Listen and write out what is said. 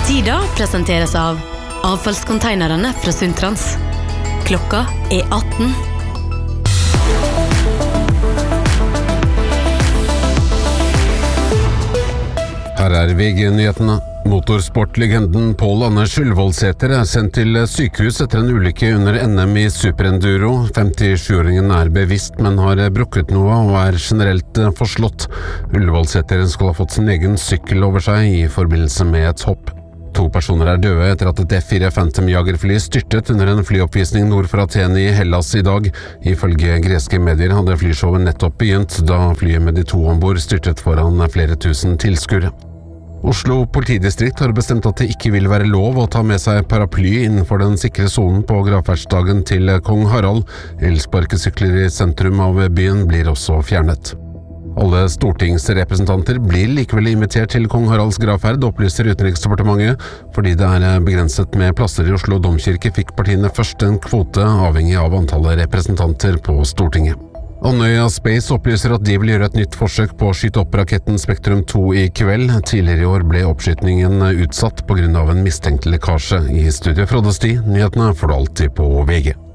Tida presenteres av avfallskonteinerne fra Sundtrans. Klokka 18. Her VG-nyhetene. Motorsportlegenden Pål Anders Ullevålsæter sendt til sykehus etter en ulykke under NM i superenduro. 57-åringen bevisst, men har brukket noe og generelt forslått. Ullevålsæter skal ha fått sin egen sykkel over seg i forbindelse med et hopp. 2 personer døde etter at et F4 Phantom jagerfly styrtet under en flyoppvisning nord for Aten i Hellas i dag. Ifølge greske medier hadde flyshowet nettopp begynt, da flyet med de 2 ombord styrtet foran flere tusen tilskuere. Oslo politidistrikt har bestemt at det ikke vil være lov å ta med seg paraply innenfor den sikre zonen på gravferdsdagen til kong Harald. Elsparkesykler i sentrum av byen blir også fjernet. Alle stortingsrepresentanter blir likevel invitert til kong Haralds gravferd, opplyser Utenriksdepartementet. Fordi det begrenset med plasser i Oslo domkirke, fikk partiene først en kvote avhengig av antallet representanter på Stortinget. Andøya Space opplyser at de vil gjøre et nytt forsøk på å skyte opp raketten Spektrum 2 i kveld. Tidligere i år ble oppskytningen utsatt på grunn av en mistenkt lekkasje. I studio Frode Sti, nyhetene får du alltid på VG.